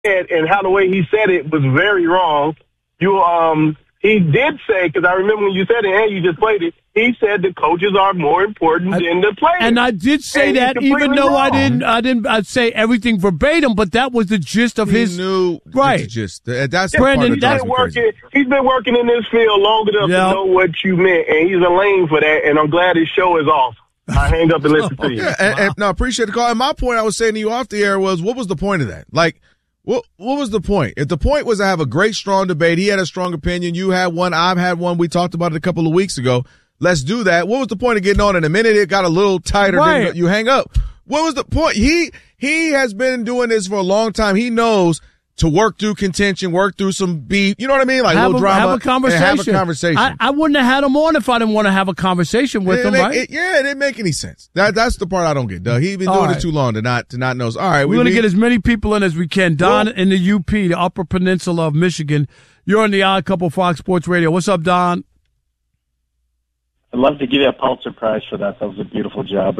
and how the way he said it was very wrong. He did say, because I remember when you said it and you just played it, he said the coaches are more important than the players. And I did say that, even though I'd say everything verbatim, but that was the gist of his. Knew right. The gist. That's Brandon. He's been working in this field long enough to know what you meant, and he's a lane for that. And I'm glad his show is off. I hang up and listen to you. Yeah, and I appreciate the call. And my point I was saying to you off the air was, what was the point of that? Like, what was the point? If the point was to have a great, strong debate, he had a strong opinion, you had one, I've had one, we talked about it a couple of weeks ago. Let's do that. What was the point of getting on in a minute? It got a little tighter. Right. Then you hang up. What was the point? He has been doing this for a long time. He knows to work through contention, work through some beef. You know what I mean? Like a little drama. Have a conversation. I wouldn't have had him on if I didn't want to have a conversation with him, right? It didn't make any sense. That's the part I don't get, Doug. He's been doing it too long to not know. All right, we're going to get as many people in as we can. Don in the UP, the Upper Peninsula of Michigan. You're on the Odd Couple Fox Sports Radio. What's up, Don? I'd love to give you a Pulitzer Prize for that. That was a beautiful job.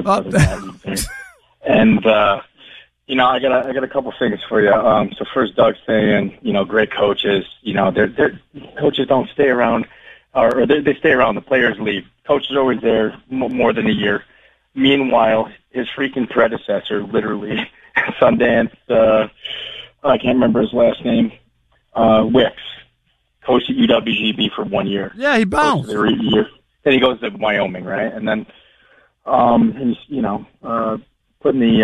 And I got a couple things for you. So first, Doug saying, great coaches, their coaches don't stay around, or they stay around. The players leave. Coach is always there more than a year. Meanwhile, his freaking predecessor, literally, Sundance, I can't remember his last name, Wicks, coached at UWGB for 1 year. Yeah, he bounced. Then he goes to Wyoming, right? And then he's, putting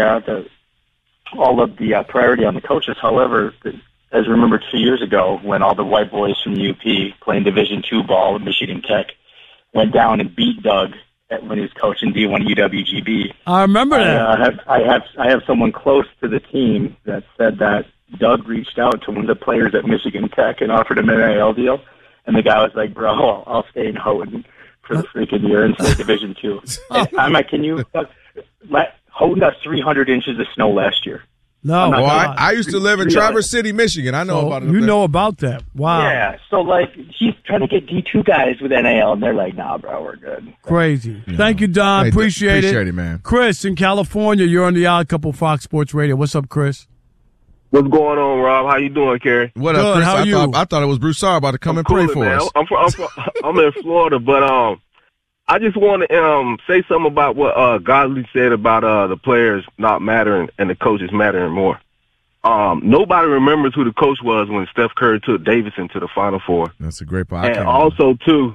all of the priority on the coaches. However, as remember 2 years ago when all the white boys from the UP playing Division II ball at Michigan Tech went down and beat Doug when he was coaching D1 UWGB. I remember that. I have someone close to the team that said that Doug reached out to one of the players at Michigan Tech and offered him an NIL deal, and the guy was like, "Bro, I'll stay in Houghton for the freaking year and play Division II." I'm like, "Can you?" Houghton got 300 inches of snow last year. No, I used to live in Traverse City, Michigan. I know about it. You know about that. Wow. Yeah, so, he's trying to get D2 guys with NIL, and they're like, nah, bro, we're good. Crazy. Yeah. Thank you, Don. Hey, appreciate it, man. Chris in California, you're on the Odd Couple Fox Sports Radio. What's up, Chris? What's going on, Rob? How you doing, Kerry? What up, Chris? How are you? I thought it was Broussard about to come and pray for us. I'm in Florida, but I just want to say something about what Godley said about the players not mattering and the coaches mattering more. Nobody remembers who the coach was when Steph Curry took Davidson to the Final Four. That's a great point. And also, too,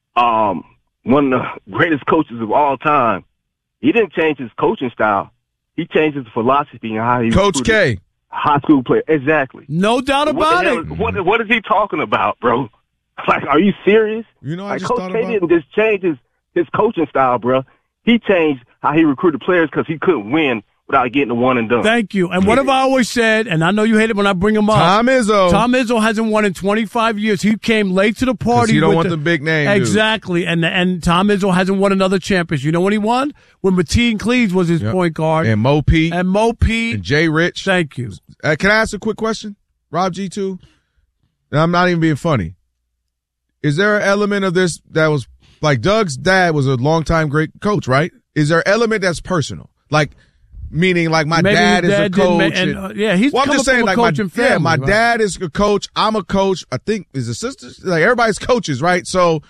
one of the greatest coaches of all time, he didn't change his coaching style. He changed his philosophy and how he Coach K. High school player. Exactly. No doubt about it. What is he talking about, bro? Like, are you serious? Coach K didn't just change his coaching style, bro. He changed how he recruited players because he couldn't win without getting the one and done. Thank you. And what have I always said, and I know you hate it when I bring him up. Tom Izzo hasn't won in 25 years. He came late to the party. You don't want the big name. Exactly. Dude. And Tom Izzo hasn't won another championship. You know when he won? When Mateen Cleaves was his point guard. And Mo Pete. And Jay Rich. Thank you. Can I ask a quick question? Rob G2? And I'm not even being funny. Is there an element of this that was, like, Doug's dad was a longtime great coach, right? Is there an element that's personal? Like, meaning, like, my dad is a coach. He's I'm just saying, like, my right? dad is a coach. I'm a coach. I think his sisters, like, everybody's coaches, right? So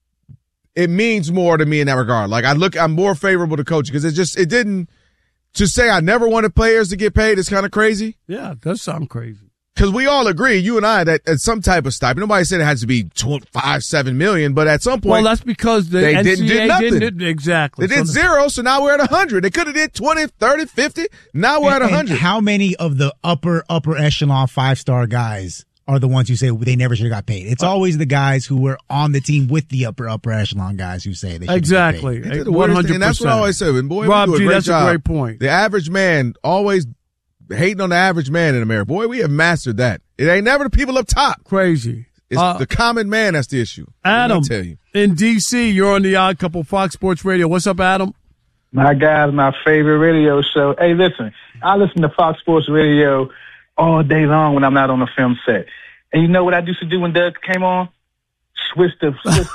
it means more to me in that regard. Like, I'm more favorable to coaching because it didn't, to say I never wanted players to get paid is kind of crazy. Yeah, it does sound crazy. Because we all agree, you and I, that at some type of stipend, nobody said it has to be $5-7 million, but at some point, well, that's because they didn't do nothing. Exactly. They did zero, so now we're at 100. They could have did 20, 30, 50. Now we're at 100. How many of the upper echelon 5-star guys are the ones who say they never should have got paid? It's always the guys who were on the team with the upper echelon guys who say they should exactly. Get paid. 100%. And that's what I always say. Boy, Rob we do a G, great that's job. a great point. The average man always hating on the average man in America. Boy, we have mastered that. It ain't never the people up top. Crazy. It's the common man that's the issue. Adam, tell you. in D.C., you're on the Odd Couple Fox Sports Radio. What's up, Adam? My guy's my favorite radio show. Hey, listen, I listen to Fox Sports Radio all day long when I'm not on the film set. And you know what I used to do when Doug came on? Switch the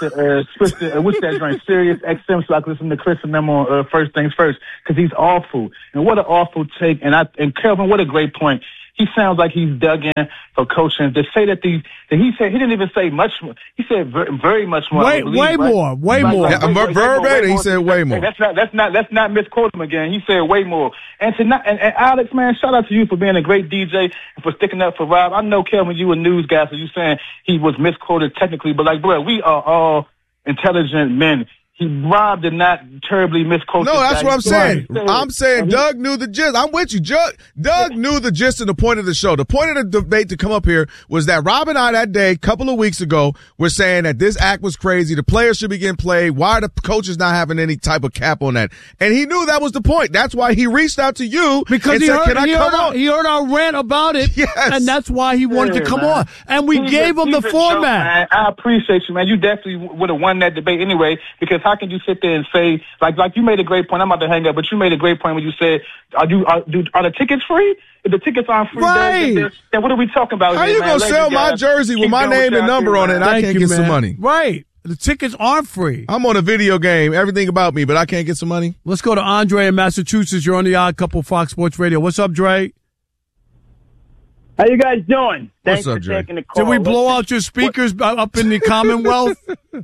what's that joint? Sirius XM, so I could listen to Chris and them on First Things First, because he's awful. And what an awful take. And Kelvin, what a great point. He sounds like he's dug in for coaching. To say that he didn't even say much more. He said very much more. Way more. Verbatim, he said way more. Let's not misquote him again. He said way more. And Alex, man, shout out to you for being a great DJ and for sticking up for Rob. I know, Kelvin, you a news guy, so you saying he was misquoted technically, but like, bro, we are all intelligent men. Rob did not terribly misquote. No, that's what I'm saying. I'm saying Doug knew the gist. I'm with you. Doug knew the gist and the point of the show. The point of the debate to come up here was that Rob and I that day, a couple of weeks ago, were saying that this act was crazy. The players should be getting played. Why are the coaches not having any type of cap on that? And he knew that was the point. That's why he reached out to you because he heard our rant about it. Yes. And that's why he wanted to come on. And we gave him the format. I appreciate you, man. You definitely would have won that debate anyway, because how can you sit there and say, like you made a great point. I'm about to hang up, but you made a great point when you said, are the tickets free? If the tickets aren't free, right, then what are we talking about? How you going to sell my jersey with my name and number on it and I can't get some money? Right. The tickets aren't free. I'm on a video game, everything about me, but I can't get some money. Let's go to Andre in Massachusetts. You're on the Odd Couple Fox Sports Radio. What's up, Dre? How you guys doing? What's up, Dre? Taking the call. Did we blow out your speakers up in the Commonwealth?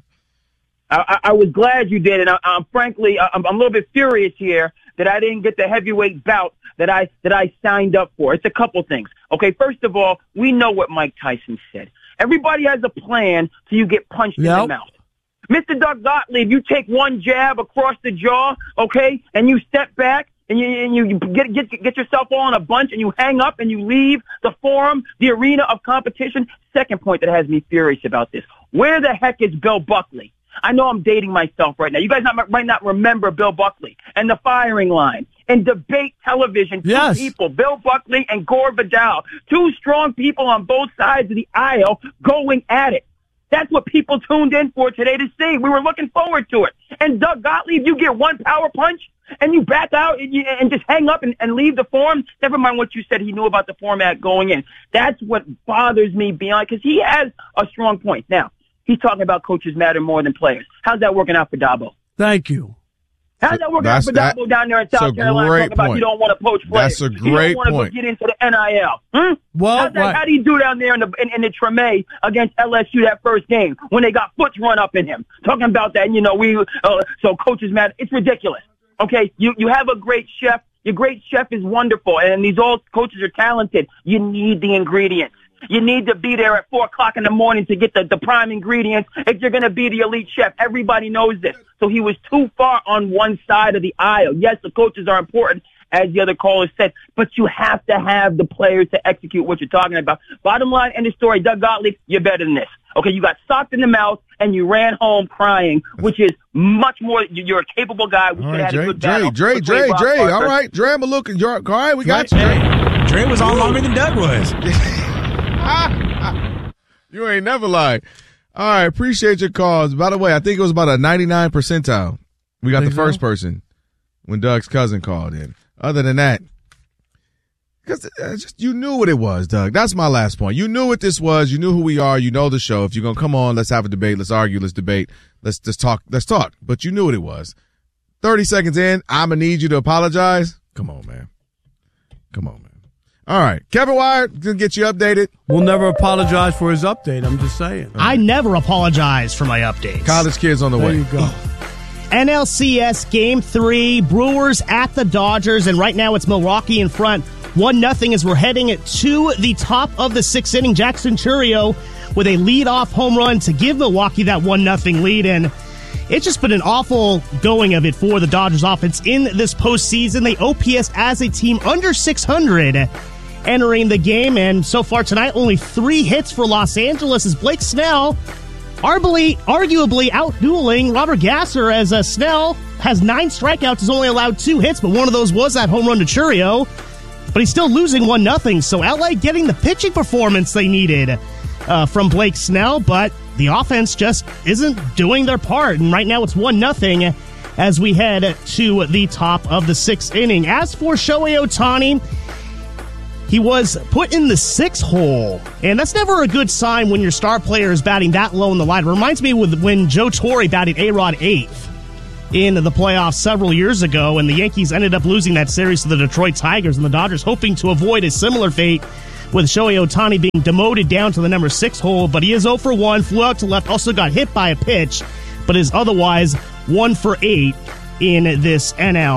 I was glad you did, and I'm frankly a little bit furious here that I didn't get the heavyweight bout that I signed up for. It's a couple things. Okay, first of all, we know what Mike Tyson said. Everybody has a plan till you get punched in the mouth. Mr. Doug Gottlieb, you take one jab across the jaw, okay, and you step back and you get yourself all in a bunch and you hang up and you leave the forum, the arena of competition. Second point that has me furious about this: where the heck is Bill Buckley? I know I'm dating myself right now. You guys might not remember Bill Buckley and the firing line and debate television. Yes. Two people, Bill Buckley and Gore Vidal, two strong people on both sides of the aisle going at it. That's what people tuned in for today to see. We were looking forward to it. And Doug Gottlieb, you get one power punch and you back out and just hang up and leave the forum. Never mind what you said he knew about the format going in. That's what bothers me beyond, because he has a strong point. Now, he's talking about coaches matter more than players. How's that working out for Dabo? Thank you. How's that working out for Dabo down there in South Carolina? Talking about you don't want to poach players. That's a great point. You don't want to get into the NIL. Well, how do you do down there in the Treme against LSU that first game when they got foots run up in him? Talking about that, so coaches matter. It's ridiculous. Okay, you have a great chef. Your great chef is wonderful, and these old coaches are talented. You need the ingredients. You need to be there at 4:00 in the morning to get the prime ingredients if you're going to be the elite chef. Everybody knows this. So he was too far on one side of the aisle. Yes, the coaches are important, as the other caller said, but you have to have the players to execute what you're talking about. Bottom line, end of story, Doug Gottlieb, you're better than this. Okay, you got socked in the mouth and you ran home crying, which is much more. You're a capable guy. We could have had a good battle. Dre. All right, Dre, I'm looking. All right, we got you. Dre was on longer than Doug was. You ain't never lied. All right, appreciate your calls. By the way, I think it was about a 99 percentile. We got the first person when Doug's cousin called in. Other than that, because you knew what it was, Doug. That's my last point. You knew what this was. You knew who we are. You know the show. If you're going to come on, let's have a debate. Let's argue. Let's debate. Let's talk. Let's talk. But you knew what it was. 30 seconds in, I'm going to need you to apologize. Come on, man. All right. Kevin Wyatt going to get you updated. We'll never apologize for his update. I'm just saying. I never apologize for my updates. College kids on the way. There you go. NLCS Game 3, Brewers at the Dodgers, and right now it's Milwaukee in front, 1-0 as we're heading to the top of the sixth inning. Jackson Chourio with a leadoff home run to give Milwaukee that 1-0 lead, and it's just been an awful going of it for the Dodgers offense in this postseason. They OPS as a team under 600 entering the game, and so far tonight only 3 hits for Los Angeles as Blake Snell arguably out-dueling Robert Gasser, as Snell has 9 strikeouts, has only allowed 2 hits, but one of those was that home run to Chourio. But he's still losing 1-0, so LA getting the pitching performance they needed from Blake Snell, but the offense just isn't doing their part, and right now it's 1-0 as we head to the top of the sixth inning. As for Shohei Ohtani, he was put in the 6th hole, and that's never a good sign when your star player is batting that low in the line. It reminds me of when Joe Torre batted A-Rod 8th in the playoffs several years ago, and the Yankees ended up losing that series to the Detroit Tigers, and the Dodgers hoping to avoid a similar fate with Shohei Ohtani being demoted down to the number 6 hole, but he is 0 for 1, flew out to left, also got hit by a pitch, but is otherwise 1 for 8 in this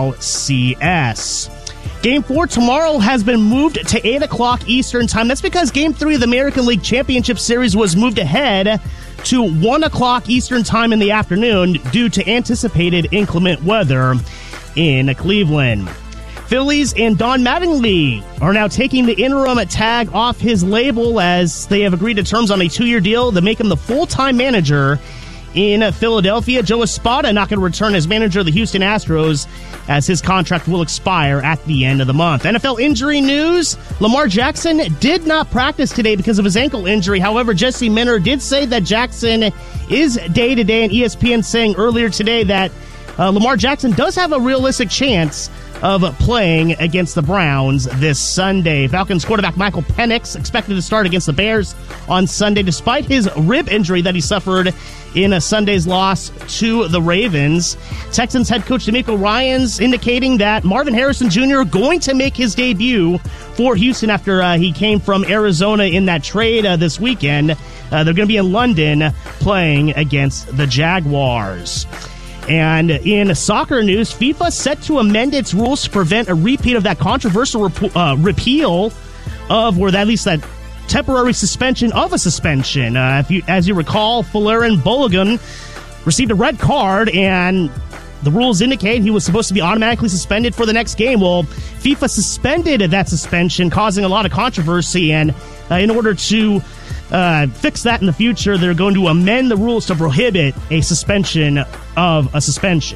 NLCS. Game 4 tomorrow has been moved to 8 o'clock Eastern Time. That's because Game 3 of the American League Championship Series was moved ahead to 1 o'clock Eastern Time in the afternoon due to anticipated inclement weather in Cleveland. Phillies and Don Mattingly are now taking the interim tag off his label as they have agreed to terms on a 2-year deal to make him the full-time manager in Philadelphia. Joe Espada not going to return as manager of the Houston Astros as his contract will expire at the end of the month. NFL injury news. Lamar Jackson did not practice today because of his ankle injury. However, Jesse Minter did say that Jackson is day-to-day, and ESPN saying earlier today that Lamar Jackson does have a realistic chance of playing against the Browns this Sunday. Falcons quarterback Michael Penix expected to start against the Bears on Sunday despite his rib injury that he suffered in Sunday's loss to the Ravens. Texans head coach DeMeco Ryans indicating that Marvin Harrison Jr. going to make his debut for Houston after he came from Arizona in that trade this weekend. They're going to be in London playing against the Jaguars. And in soccer news, FIFA set to amend its rules to prevent a repeat of that controversial repeal of, or at least that temporary suspension of a suspension. As you recall, Folarin Balogun received a red card, and the rules indicate he was supposed to be automatically suspended for the next game. Well, FIFA suspended that suspension, causing a lot of controversy, and in order to fix that in the future, they're going to amend the rules to prohibit a suspension of a suspension.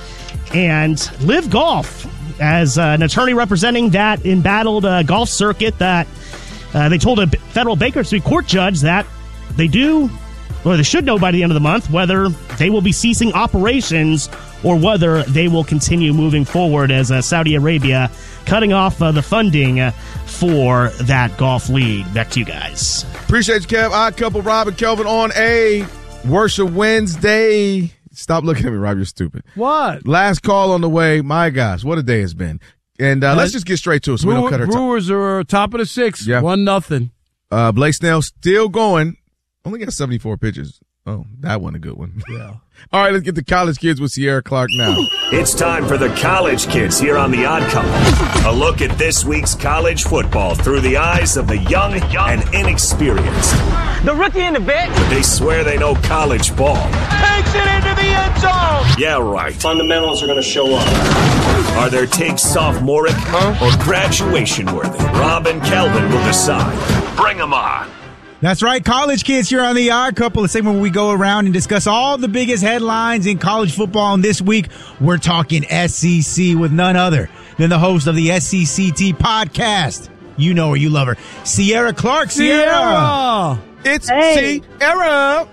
And Live Golf, as an attorney representing that embattled golf circuit, that they told a federal bankruptcy court judge that they should know by the end of the month whether they will be ceasing operations or whether they will continue moving forward as Saudi Arabia cutting off the funding for that golf league. Back to you guys. Appreciate you, Kev. Odd Couple, Rob and Kelvin on a Worship Wednesday. Stop looking at me, Rob. You're stupid. What? Last call on the way. My gosh, what a day it's been. And let's just get straight to it so we don't cut our time. Brewers are top of the 6th, yeah. 1-0. Blake Snell still going. Only got 74 pitches. Oh, that one a good one. Yeah. All right, let's get the college kids with Sierra Clark now. It's time for the college kids here on The Odd Couple. A look at this week's college football through the eyes of the young and inexperienced. The rookie in the vet. But they swear they know college ball. Takes it into the end zone. Yeah, right. Fundamentals are going to show up. Are their takes sophomoric or graduation worthy? Rob and Kelvin will decide. Bring them on. That's right, college kids here on The Odd Couple, a segment where we go around and discuss all the biggest headlines in college football. And this week, we're talking SEC with none other than the host of the SECT podcast. You know her, you love her, Sierra Clark. Sierra! It's Sierra!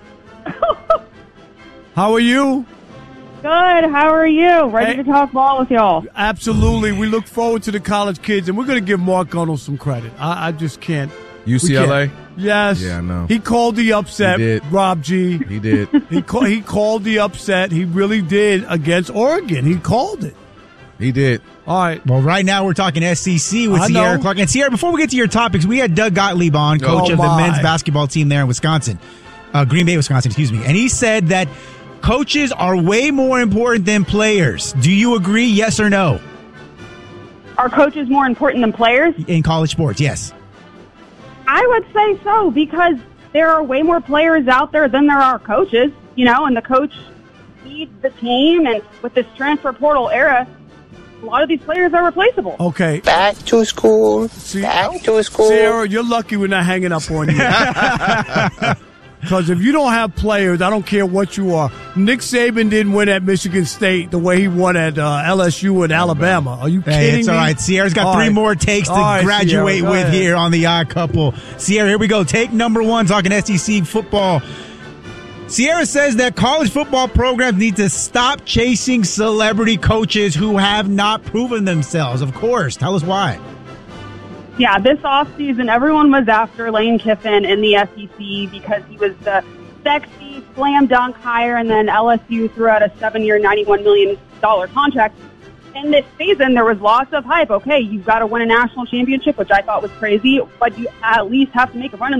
How are you? Good. How are you? Ready to talk ball with y'all? Absolutely. We look forward to the college kids, and we're going to give Mark Gunnell some credit. I just can't. UCLA? Yes. Yeah, I know. He called the upset, He did. Rob G. He did. He called the upset. He really did against Oregon. He called it. He did. All right. Well, right now we're talking SEC with Sierra Clark. And Sierra, before we get to your topics, we had Doug Gottlieb on, coach of the men's basketball team there in Wisconsin, Green Bay, Wisconsin, excuse me. And he said that coaches are way more important than players. Do you agree, yes or no? Are coaches more important than players? In college sports, yes. I would say so, because there are way more players out there than there are coaches, and the coach leads the team. And with this transfer portal era, a lot of these players are replaceable. Okay. Back to school. Back to school. Sarah, you're lucky we're not hanging up on you. Because if you don't have players, I don't care what you are. Nick Saban didn't win at Michigan State the way he won at LSU and Alabama. Are you kidding me? It's all right. Sierra's got three more takes to graduate with here on The Odd Couple. Sierra, here we go. Take number one, talking SEC football. Sierra says that college football programs need to stop chasing celebrity coaches who have not proven themselves. Of course. Tell us why. Yeah, this offseason, everyone was after Lane Kiffin in the SEC because he was the sexy slam dunk hire, and then LSU threw out a 7-year, $91 million contract. in this season, there was lots of hype. Okay, you've got to win a national championship, which I thought was crazy, but you at least have to make a run in